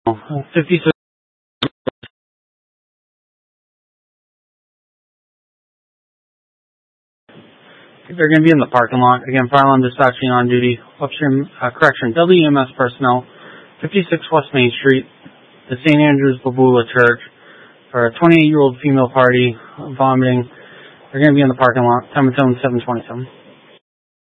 56. They're going to be in the parking lot. Again, fire alarm dispatching on duty. Upstream, WEMS personnel, 56 West Main Street, the St. Andrew's Babula Church, for a 28-year-old female party vomiting. They're going to be in the parking lot. Time of 7:27.